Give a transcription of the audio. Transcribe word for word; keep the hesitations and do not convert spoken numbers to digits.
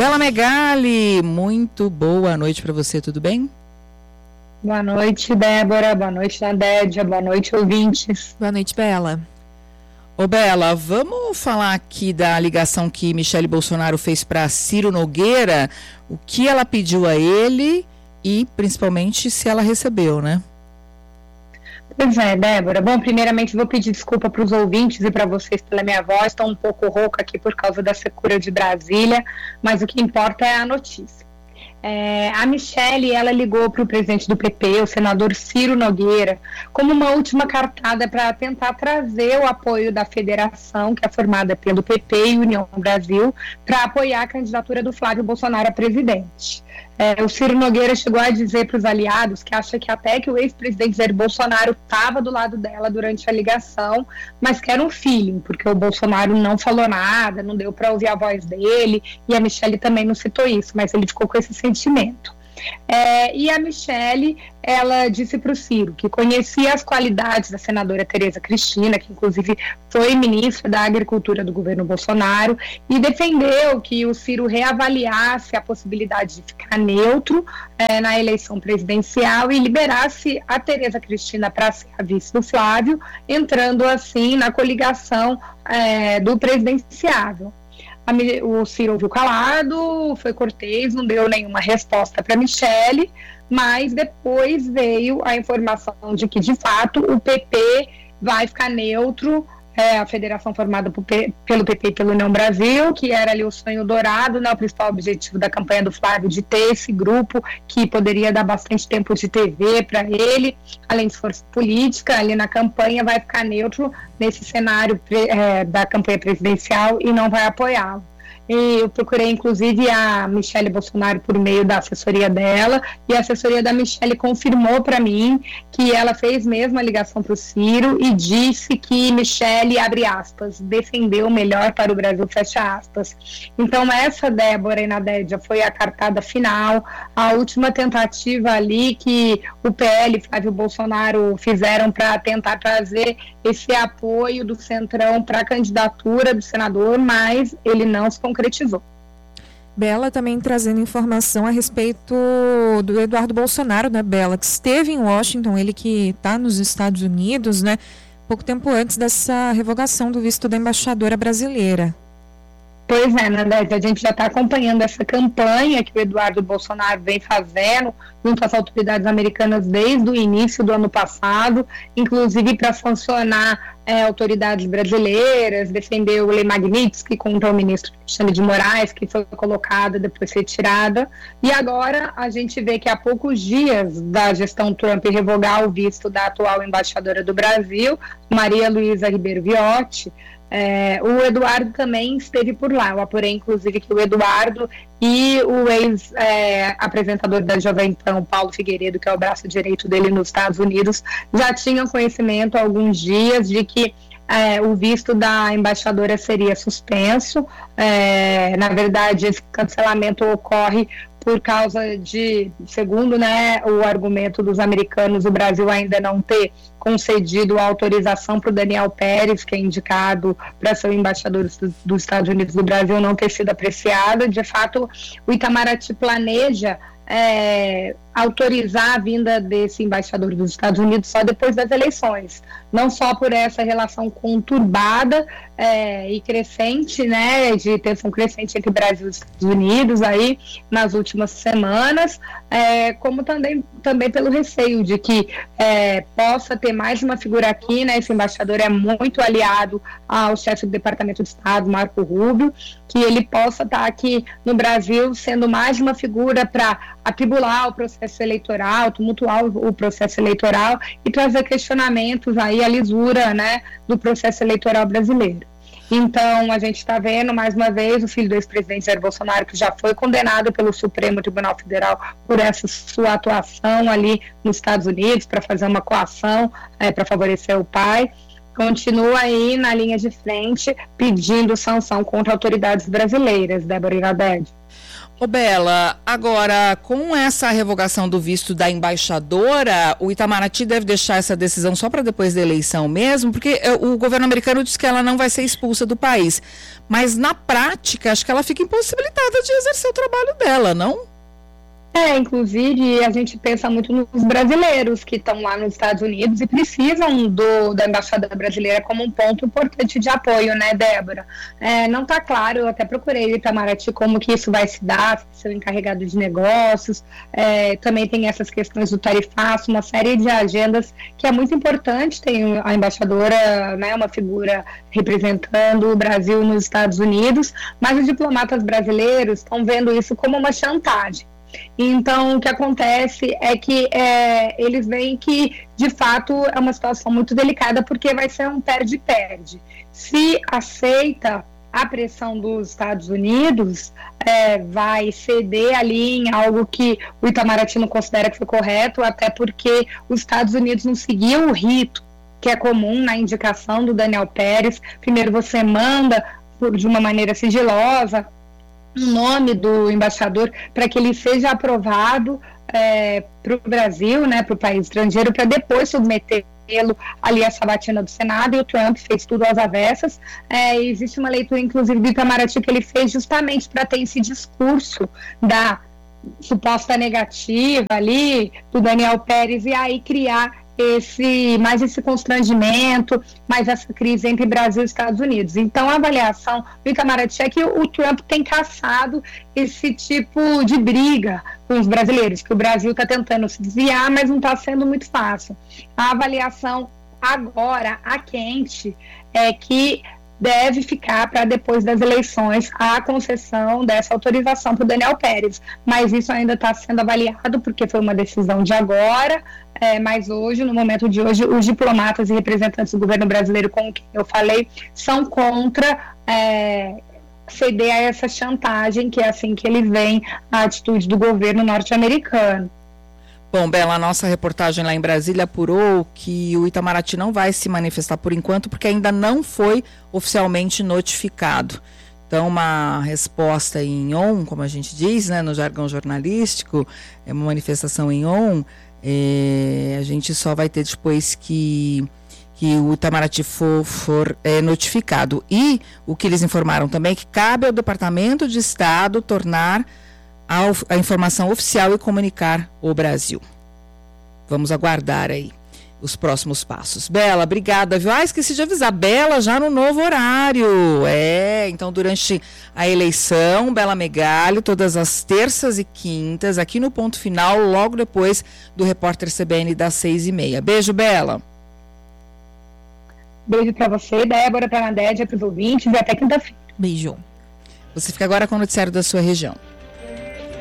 Bela Megali, muito boa noite para você, tudo bem? Boa noite, Débora, boa noite, Nadédia, boa noite, ouvintes. Boa noite, Bela. Ô Bela, vamos falar aqui da ligação que Michele Bolsonaro fez para Ciro Nogueira, o que ela pediu a ele e principalmente se ela recebeu, né? Pois é, Débora. Bom, primeiramente vou pedir desculpa para os ouvintes e para vocês pela minha voz, estou um pouco rouca aqui por causa da secura de Brasília, mas o que importa é a notícia. É, a Michele, ela ligou para o presidente do P P, o senador Ciro Nogueira, como uma última cartada para tentar trazer o apoio da federação, que é formada pelo P P e União Brasil, para apoiar a candidatura do Flávio Bolsonaro a presidente. É, o Ciro Nogueira chegou a dizer para os aliados que acha que até que o ex-presidente Jair Bolsonaro estava do lado dela durante a ligação, mas que era um feeling, porque o Bolsonaro não falou nada, não deu para ouvir a voz dele, e a Michele também não citou isso, mas ele ficou com esse sentimento. É, e a Michele, ela disse para o Ciro que conhecia as qualidades da senadora Tereza Cristina, que inclusive foi ministra da Agricultura do governo Bolsonaro, e defendeu que o Ciro reavaliasse a possibilidade de ficar neutro é, na eleição presidencial e liberasse a Tereza Cristina para ser a vice do Flávio, entrando assim na coligação é, do presidenciável. O Ciro ouviu calado, foi cortês, não deu nenhuma resposta para Michele, mas depois veio a informação de que, de fato, o P P vai ficar neutro, é, a federação formada por, pelo P P e pela União Brasil, que era ali o sonho dourado, né, o principal objetivo da campanha do Flávio, de ter esse grupo que poderia dar bastante tempo de T V para ele, além de força política, ali na campanha vai ficar neutro nesse cenário é, da campanha presidencial e não vai apoiá-lo. E eu procurei inclusive a Michele Bolsonaro por meio da assessoria dela, e a assessoria da Michele confirmou para mim que ela fez mesmo a ligação para o Ciro e disse que Michele, abre aspas, defendeu o melhor para o Brasil, fecha aspas. Então essa, Débora e Nadédia, foi a cartada final, a última tentativa ali que o P L e Flávio Bolsonaro fizeram para tentar trazer esse apoio do Centrão para a candidatura do senador, mas ele não se concretizou. Bela também trazendo informação a respeito do Eduardo Bolsonaro, né, Bela, que esteve em Washington, ele que está nos Estados Unidos, né, pouco tempo antes dessa revogação do visto da embaixadora brasileira. Pois é, Nadete, a gente já está acompanhando essa campanha que o Eduardo Bolsonaro vem fazendo junto às autoridades americanas desde o início do ano passado, inclusive para sancionar é, autoridades brasileiras, defender o Lei Magnitsky contra o ministro Alexandre de Moraes, que foi colocada, depois retirada, e agora a gente vê que há poucos dias da gestão Trump revogar o visto da atual embaixadora do Brasil, Maria Luísa Ribeiro Viotti, É, o Eduardo também esteve por lá. Eu apurei, inclusive, que o Eduardo e o ex-apresentador é, da Jovem Pan, Paulo Figueiredo, que é o braço direito dele nos Estados Unidos, já tinham conhecimento há alguns dias de que é, o visto da embaixadora seria suspenso. É, na verdade, esse cancelamento ocorre por causa de, segundo né, o argumento dos americanos, o Brasil ainda não ter concedido a autorização para o Daniel Pérez, que é indicado para ser o embaixador dos, dos Estados Unidos do Brasil, não ter sido apreciado. De fato, o Itamaraty planeja é, autorizar a vinda desse embaixador dos Estados Unidos só depois das eleições, não só por essa relação conturbada é, e crescente, né, de tensão crescente entre Brasil e Estados Unidos aí nas últimas semanas, é, como também, também pelo receio de que é, possa ter mais uma figura aqui, né, esse embaixador é muito aliado ao chefe do Departamento de Estado, Marco Rubio, que ele possa estar aqui no Brasil sendo mais uma figura para atribular o processo eleitoral, tumultuar o processo eleitoral e trazer questionamentos aí à lisura, né, do processo eleitoral brasileiro. Então, a gente está vendo, mais uma vez, o filho do ex-presidente Jair Bolsonaro, que já foi condenado pelo Supremo Tribunal Federal por essa sua atuação ali nos Estados Unidos, para fazer uma coação, é, para favorecer o pai, continua aí na linha de frente, pedindo sanção contra autoridades brasileiras, Débora Iraded. Ô Bela, agora, com essa revogação do visto da embaixadora, o Itamaraty deve deixar essa decisão só para depois da eleição mesmo, porque o governo americano diz que ela não vai ser expulsa do país. Mas, na prática, acho que ela fica impossibilitada de exercer o trabalho dela, não? É, inclusive, a gente pensa muito nos brasileiros que estão lá nos Estados Unidos e precisam do, da Embaixada Brasileira como um ponto importante de apoio, né, Débora? É, não está claro, eu até procurei o Itamaraty como que isso vai se dar, se seu encarregado de negócios, é, também tem essas questões do tarifaço, uma série de agendas que é muito importante, tem a embaixadora, né, uma figura representando o Brasil nos Estados Unidos, mas os diplomatas brasileiros estão vendo isso como uma chantagem. Então, o que acontece é que é, eles veem que, de fato, é uma situação muito delicada, porque vai ser um perde-perde. Se aceita a pressão dos Estados Unidos, é, vai ceder ali em algo que o Itamaraty não considera que foi correto, até porque os Estados Unidos não seguiu o rito que é comum na indicação do Daniel Pérez. Primeiro você manda por, de uma maneira sigilosa o nome do embaixador para que ele seja aprovado é, para o Brasil, né, para o país estrangeiro, para depois submetê-lo ali à sabatina do Senado, e o Trump fez tudo às avessas. É, existe uma leitura, inclusive, do Itamaraty que ele fez justamente para ter esse discurso da suposta negativa ali do Daniel Pérez e aí criar esse, mais esse constrangimento, mais essa crise entre Brasil e Estados Unidos. Então, a avaliação do Itamaraty é que o Trump tem caçado esse tipo de briga com os brasileiros, que o Brasil está tentando se desviar, mas não está sendo muito fácil. A avaliação agora, a quente, é que deve ficar para depois das eleições a concessão dessa autorização para o Daniel Pérez, mas isso ainda está sendo avaliado porque foi uma decisão de agora, é, mas hoje, no momento de hoje, os diplomatas e representantes do governo brasileiro com quem eu falei são contra é, ceder a essa chantagem, que é assim que eles veem a atitude do governo norte-americano. Bom, Bela, a nossa reportagem lá em Brasília apurou que o Itamaraty não vai se manifestar por enquanto, porque ainda não foi oficialmente notificado. Então, uma resposta em on, como a gente diz, né, no jargão jornalístico, é uma manifestação em on, é, a gente só vai ter depois que, que o Itamaraty for, for é, notificado. E o que eles informaram também é que cabe ao Departamento de Estado tornar A, a informação oficial e comunicar o Brasil. Vamos aguardar aí os próximos passos. Bela, obrigada, viu? Ah, esqueci de avisar, Bela já no novo horário. É, então durante a eleição, Bela Megalho, todas as terças e quintas, aqui no Ponto Final, logo depois do Repórter C B N das seis e meia. Beijo, Bela. Beijo para você, Débora, para a Nadédia, para os ouvintes e até quinta-feira. Beijo. Você fica agora com o noticiário da sua região.